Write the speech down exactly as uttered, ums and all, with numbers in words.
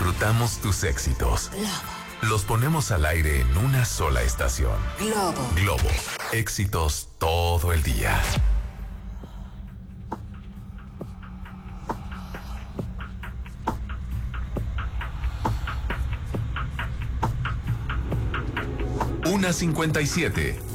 Disfrutamos tus éxitos. Los ponemos al aire en una sola estación. Globo. Globo. Éxitos todo el día. Una cincuenta y siete.